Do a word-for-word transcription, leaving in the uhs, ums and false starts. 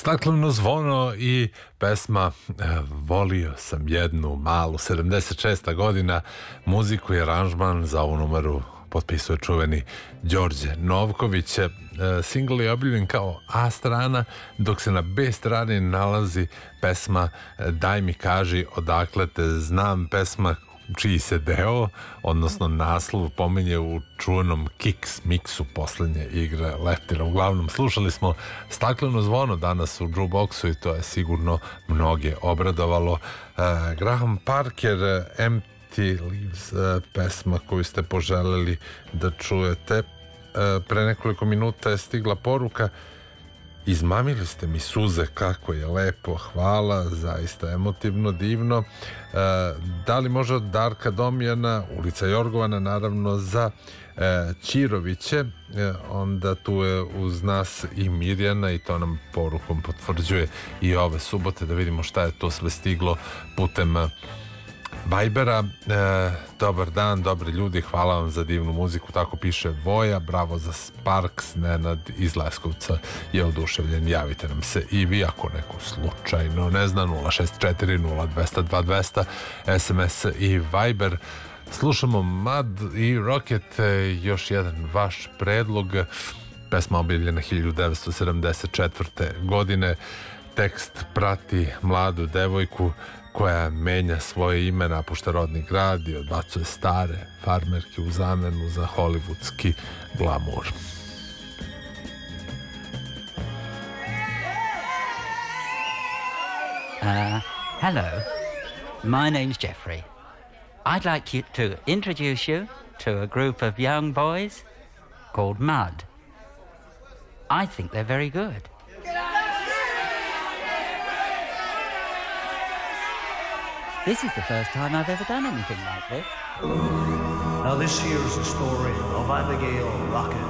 Stakleno zvono i pesma e, Volio sam jednu malu, sedamdeset šesta godina, muziku i aranžman za ovu numeru potpisuje čuveni Đorđe Novković. E, singl je objavljen kao A strana, dok se na B strani nalazi pesma Daj mi kaži odakle te znam, pesma čiji se deo, odnosno naslov, pominje u čuvenom Kicks miksu poslednje igre Leptira. Uglavnom, slušali smo Stakleno zvono danas u jukeboxu i to je sigurno mnoge obradovalo. Uh, Graham Parker, Empty Leaves, uh, pesma koju ste poželeli da čujete. Uh, pre nekoliko minuta je stigla poruka: izmamili ste mi suze, kako je lepo, hvala, zaista emotivno, divno. E, da li može od Darka Domjana, ulica Jorgovana, naravno, za e, Ćiroviće, e, onda tu je uz nas i Mirjana i to nam porukom potvrđuje i ove subote, da vidimo šta je to sve stiglo putem Vibera. E, dobar dan, dobri ljudi, hvala vam za divnu muziku, tako piše Voja, bravo za Sparks, Nenad iz Leskovca je oduševljen, javite nam se i vi ako neko slučajno ne zna. Nula šest četiri nula dvesta dva dvesta S M S i Viber. Slušamo Mud i Rocket, još jedan vaš predlog, pesma objavljena hiljadu devetsto sedamdeset četvrte godine. Tekst prati mladu devojku koja menja svoje ime, napušta rodni grad i odbacuje stare farmerke u zamenu za hollywoodski glamur. Uh, hello, my name's Jeffrey. I'd like you to introduce you to a group of young boys called Mud. I think they're very good. This is the first time I've ever done anything like this. Now this here's the story of Abigail Rocket.